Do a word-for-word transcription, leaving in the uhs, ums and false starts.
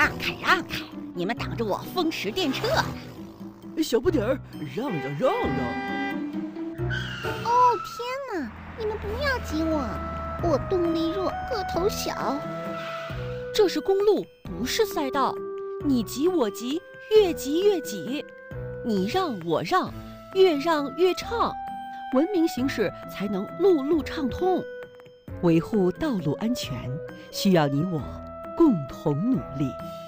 让开让开，你们挡着我风驰电掣呢！ 小不点儿，让让让让！ 哦天哪，你们不要挤我，我动力弱，个头小。 这是公路，不是赛道，你挤我挤，越挤越挤，你让我让，越让越畅，文明行驶才能路路畅通。维护道路安全，需要你我共同努力。